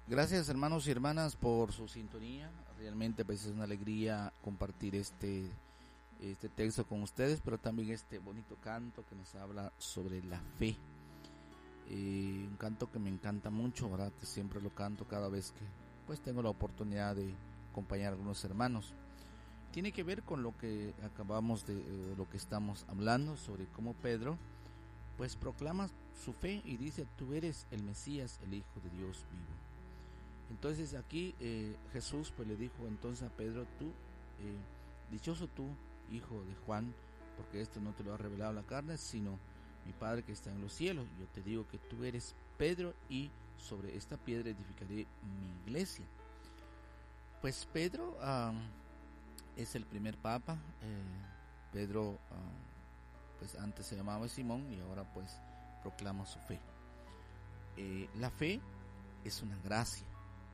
Gracias, hermanos y hermanas, por su sintonía. Realmente pues es una alegría compartir este texto con ustedes, pero también este bonito canto que nos habla sobre la fe. Un canto que me encanta mucho, ¿verdad? Que siempre lo canto cada vez que pues tengo la oportunidad de acompañar a algunos hermanos. Tiene que ver con lo que acabamos de, lo que estamos hablando, sobre cómo Pedro pues proclama su fe y dice: tú eres el Mesías, el Hijo de Dios vivo. Entonces aquí Jesús pues le dijo entonces a Pedro: tú, dichoso tú, hijo de Juan, porque esto no te lo ha revelado la carne, sino mi Padre que está en los cielos. Yo te digo que tú eres Pedro, y sobre esta piedra edificaré mi iglesia. Pues Pedro es el primer papa. Pedro pues antes se llamaba Simón y ahora pues proclama su fe. La fe es una gracia.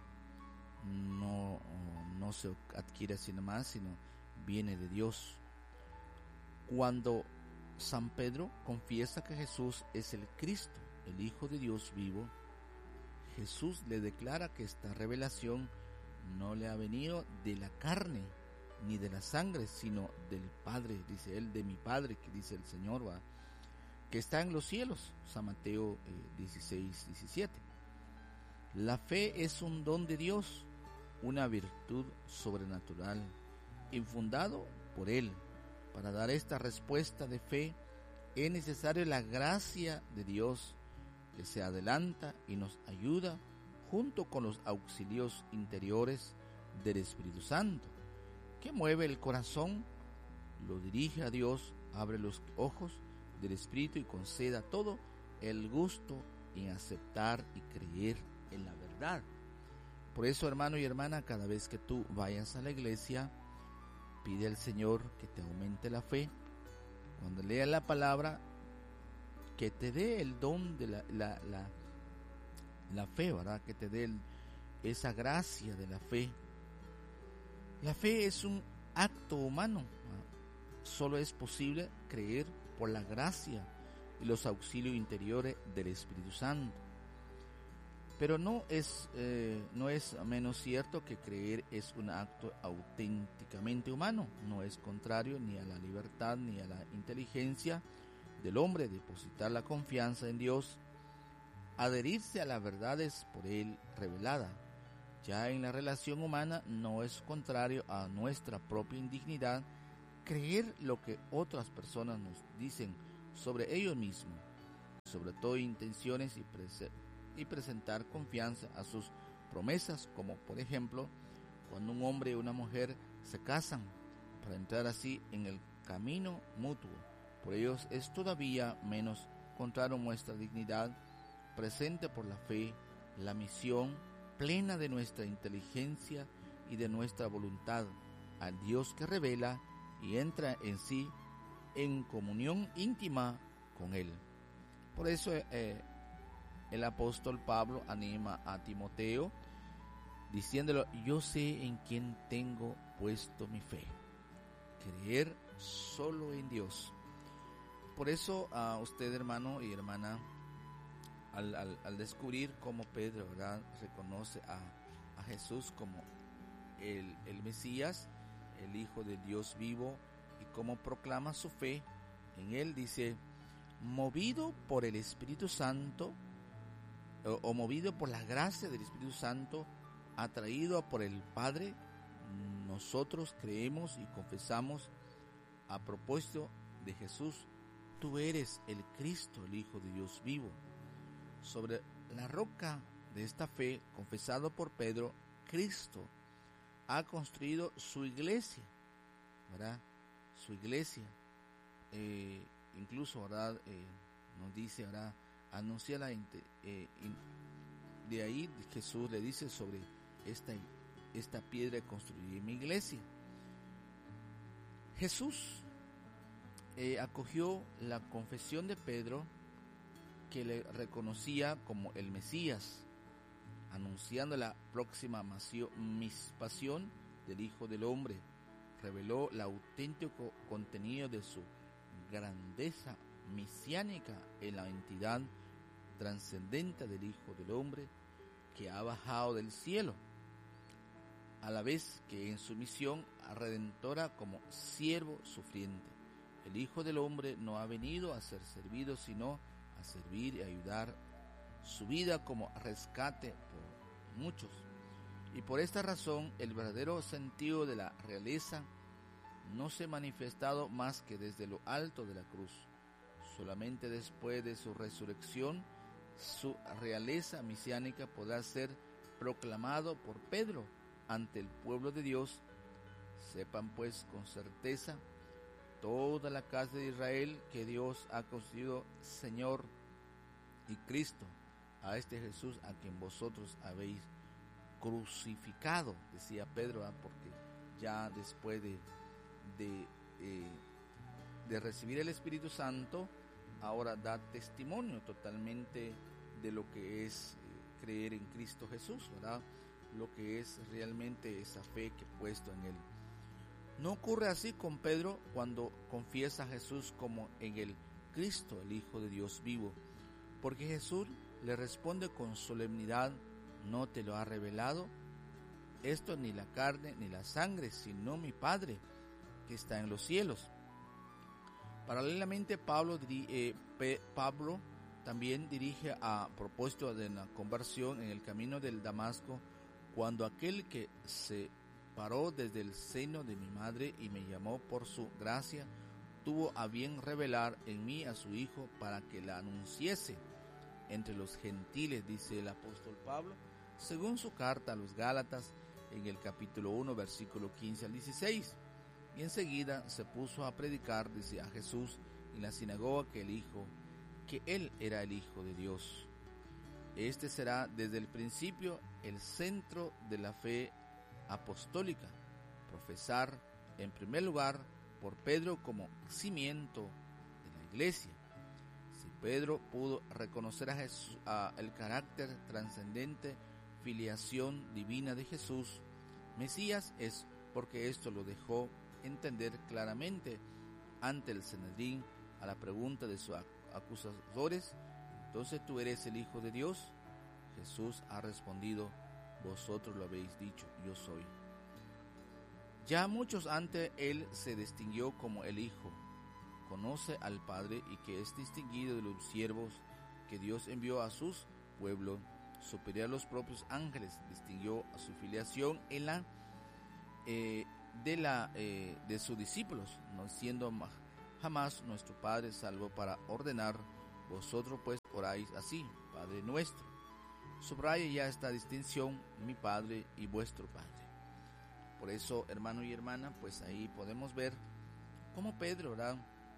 No se adquiere así nomás, sino viene de Dios. Cuando San Pedro confiesa que Jesús es el Cristo, el Hijo de Dios vivo, Jesús le declara que esta revelación no le ha venido de la carne ni de la sangre, sino del Padre, dice él, de mi Padre, que dice el Señor, ¿va?, que está en los cielos. San Mateo 16:17. La fe es un don de Dios, una virtud sobrenatural, infundado por Él. Para dar esta respuesta de fe es necesaria la gracia de Dios, que se adelanta y nos ayuda junto con los auxilios interiores del Espíritu Santo, que mueve el corazón, lo dirige a Dios, abre los ojos del Espíritu y conceda todo el gusto en aceptar y creer en la verdad. Por eso, hermano y hermana, cada vez que tú vayas a la iglesia, pide al Señor que te aumente la fe. Cuando leas la palabra, que te dé el don de la fe, ¿verdad? Que te dé esa gracia de la fe. La fe es un acto humano. Solo es posible creer por la gracia y los auxilios interiores del Espíritu Santo. Pero no es menos cierto que creer es un acto auténticamente humano. No es contrario ni a la libertad ni a la inteligencia del hombre depositar la confianza en Dios, adherirse a las verdades por Él revelada. Ya en la relación humana no es contrario a nuestra propia indignidad creer lo que otras personas nos dicen sobre ellos mismos, sobre todo intenciones, y presentar confianza a sus promesas, como por ejemplo cuando un hombre y una mujer se casan, para entrar así en el camino mutuo. Por ellos es todavía menos contrario nuestra dignidad presente por la fe, la misión plena de nuestra inteligencia y de nuestra voluntad al Dios que revela y entra en sí en comunión íntima con Él. Por eso el apóstol Pablo anima a Timoteo diciéndolo: yo sé en quién tengo puesto mi fe. Creer solo en Dios. Por eso a usted, hermano y hermana, al descubrir cómo Pedro, ¿verdad?, reconoce a Jesús como el Mesías, el Hijo de Dios vivo, y cómo proclama su fe en Él, dice: movido por el Espíritu Santo, o movido por la gracia del Espíritu Santo, atraído por el Padre, nosotros creemos y confesamos a propósito de Jesús: tú eres el Cristo, el Hijo de Dios vivo. Sobre la roca de esta fe, confesado por Pedro, Cristo ha construido su iglesia, ¿verdad? Su iglesia. Incluso, ¿verdad?, nos dice, ¿verdad?, anuncia de ahí Jesús le dice: sobre esta piedra construiré mi iglesia. Jesús acogió la confesión de Pedro, que le reconocía como el Mesías, anunciando la próxima pasión del Hijo del Hombre. Reveló el auténtico contenido de su grandeza mesiánica en la entidad trascendente del Hijo del Hombre, que ha bajado del cielo, a la vez que en su misión redentora como siervo sufriente. El Hijo del Hombre no ha venido a ser servido, sino a servir y ayudar su vida como rescate por muchos. Y por esta razón el verdadero sentido de la realeza no se ha manifestado más que desde lo alto de la cruz. Solamente después de su resurrección, su realeza mesiánica podrá ser proclamado por Pedro ante el pueblo de Dios. Sepan pues con certeza toda la casa de Israel que Dios ha constituido Señor y Cristo a este Jesús a quien vosotros habéis crucificado, decía Pedro, porque ya después de recibir el Espíritu Santo, ahora da testimonio totalmente de lo que es creer en Cristo Jesús, ¿verdad? Lo que es realmente esa fe que he puesto en Él. No ocurre así con Pedro cuando confiesa a Jesús como en el Cristo, el Hijo de Dios vivo, porque Jesús le responde con solemnidad: no te lo ha revelado esto ni la carne ni la sangre, sino mi Padre que está en los cielos. Paralelamente, Pablo también dirige a propósito de la conversión en el camino del Damasco, cuando aquel que se paró desde el seno de mi madre y me llamó por su gracia, tuvo a bien revelar en mí a su Hijo para que la anunciese entre los gentiles, dice el apóstol Pablo, según su carta a los Gálatas, en el capítulo 1, versículo 15 al 16. Y enseguida se puso a predicar, dice, a Jesús en la sinagoga que Él era el Hijo de Dios. Este será desde el principio el centro de la fe apostólica, profesar en primer lugar por Pedro como cimiento de la iglesia. Si Pedro pudo reconocer a Jesús, el carácter trascendente, filiación divina de Jesús, Mesías, es porque esto lo dejó entender claramente ante el Sanedrín a la pregunta de sus acusadores: ¿entonces tú eres el Hijo de Dios? Jesús ha respondido: vosotros lo habéis dicho, yo soy. Ya muchos antes él se distinguió como el Hijo, conoce al Padre y que es distinguido de los siervos que Dios envió a sus pueblos, superior a los propios ángeles, distinguió a su filiación en la de sus discípulos, no siendo jamás nuestro Padre salvo para ordenar: vosotros pues oráis así, Padre nuestro. Subraya ya esta distinción: mi Padre y vuestro Padre. Por eso, hermano y hermana, pues ahí podemos ver cómo Pedro, ¿verdad?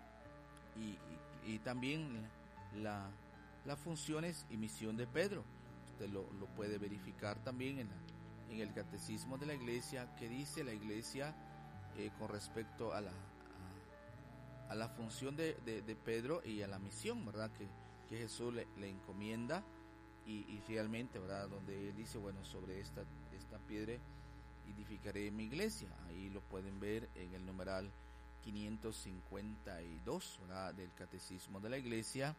Y también las funciones y misión de Pedro. Usted lo puede verificar también en el catecismo de la iglesia, que dice la iglesia con respecto a la función de Pedro y a la misión, ¿verdad? Que Jesús le encomienda y realmente, ¿verdad? Donde él dice, bueno, sobre esta piedra edificaré mi iglesia. Ahí lo pueden ver en el numeral 552, ¿verdad? Del catecismo de la iglesia,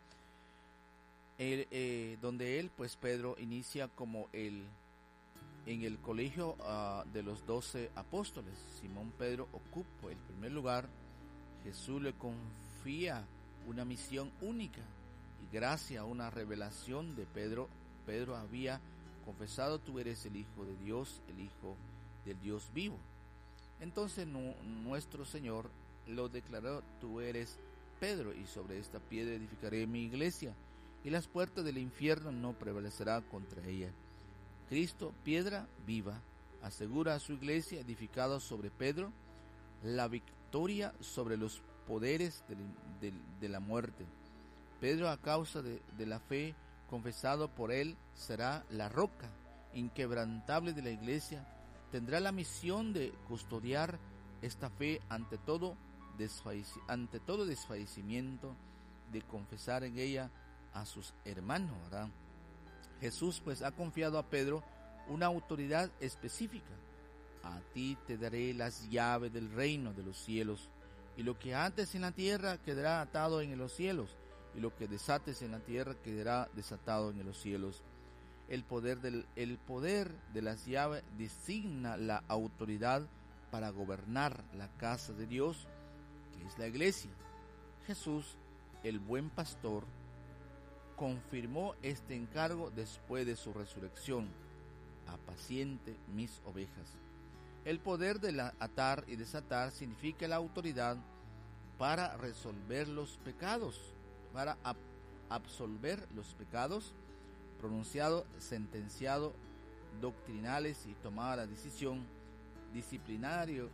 donde él, pues Pedro, inicia como en el colegio de los 12 apóstoles. Simón Pedro ocupa el primer lugar. Jesús le confía una misión única y gracias a una revelación de Pedro había confesado: tú eres el Hijo de Dios, el Hijo del Dios vivo. Entonces nuestro Señor lo declaró: tú eres Pedro, y sobre esta piedra edificaré mi iglesia, y las puertas del infierno no prevalecerán contra ella. Cristo, piedra viva, asegura a su iglesia edificada sobre Pedro la victoria sobre los poderes de la muerte. Pedro, a causa de la fe confesado por él, será la roca inquebrantable de la iglesia. Tendrá la misión de custodiar esta fe ante todo desfallecimiento, de confesar en ella a sus hermanos, ¿verdad? Jesús pues ha confiado a Pedro una autoridad específica. A ti te daré las llaves del reino de los cielos, y lo que ates en la tierra quedará atado en los cielos, y lo que desates en la tierra quedará desatado en los cielos. El poder de las llaves designa la autoridad para gobernar la casa de Dios, que es la iglesia. Jesús, el buen pastor, confirmó este encargo después de su resurrección: apaciente mis ovejas. El poder de atar y desatar significa la autoridad para resolver los pecados, para absolver los pecados, pronunciado, sentenciado, doctrinales y tomada la decisión disciplinarias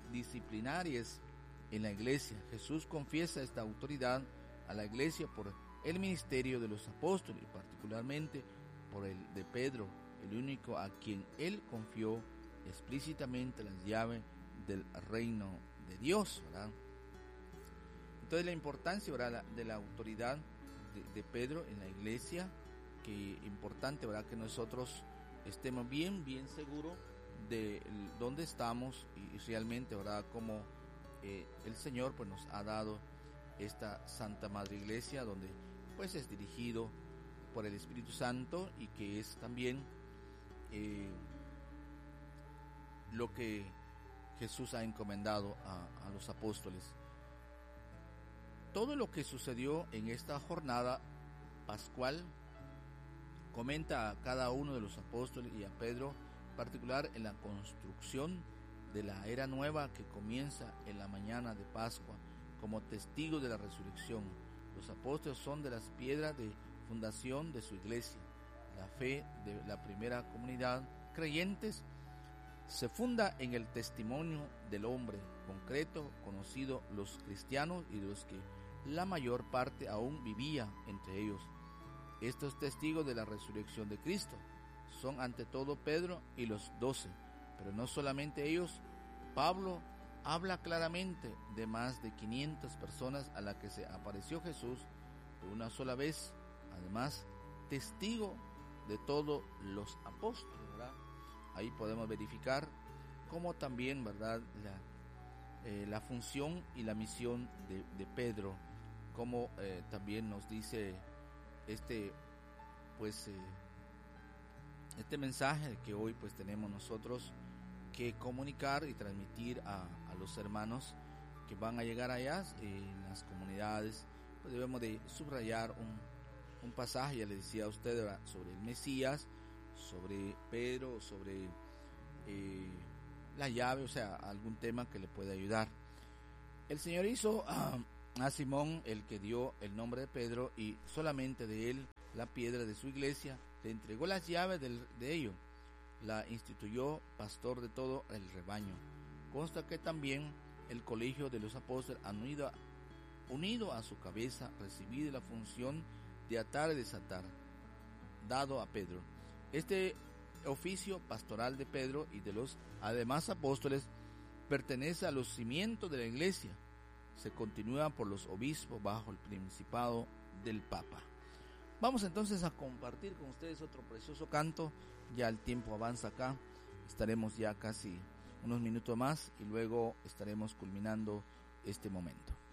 en la iglesia. Jesús confiesa esta autoridad a la iglesia por el ministerio de los apóstoles y particularmente por el de Pedro, el único a quien él confió explícitamente las llaves del reino de Dios, ¿verdad? Entonces la importancia, ¿verdad?, de la autoridad de Pedro en la iglesia, que es importante, ¿verdad?, que nosotros estemos bien seguros de dónde estamos y realmente, ¿verdad?, como el Señor pues nos ha dado esta Santa Madre Iglesia, donde pues es dirigido por el Espíritu Santo y que es también lo que Jesús ha encomendado a los apóstoles. Todo lo que sucedió en esta jornada pascual comenta a cada uno de los apóstoles y a Pedro en particular en la construcción de la era nueva que comienza en la mañana de Pascua como testigos de la resurrección. Los apóstoles son de las piedras de fundación de su iglesia. La fe de la primera comunidad creyentes se funda en el testimonio del hombre concreto, conocido los cristianos y de los que la mayor parte aún vivía entre ellos. Estos testigos de la resurrección de Cristo son ante todo Pedro y los 12, pero no solamente ellos. Pablo habla claramente de más de 500 personas a las que se apareció Jesús de una sola vez, además testigo de todos los apóstoles, ¿verdad? Ahí podemos verificar cómo también, ¿verdad?, la función y la misión de Pedro, como también nos dice este mensaje que hoy pues tenemos nosotros que comunicar y transmitir a los hermanos que van a llegar allá en las comunidades. Pues debemos de subrayar un pasaje, ya le decía a usted, ¿verdad?, sobre el Mesías, sobre Pedro, sobre la llave, o sea, algún tema que le pueda ayudar. El Señor hizo a Simón, el que dio el nombre de Pedro, y solamente de él la piedra de su iglesia, le entregó las llaves de ello, la instituyó pastor de todo el rebaño. Consta que también el colegio de los apóstoles, unido a su cabeza, recibido la función de atar y desatar, dado a Pedro. Este oficio pastoral de Pedro y de los además apóstoles pertenece a los cimientos de la iglesia. Se continúa por los obispos bajo el principado del Papa. Vamos entonces a compartir con ustedes otro precioso canto. Ya el tiempo avanza acá, estaremos ya casi unos minutos más y luego estaremos culminando este momento.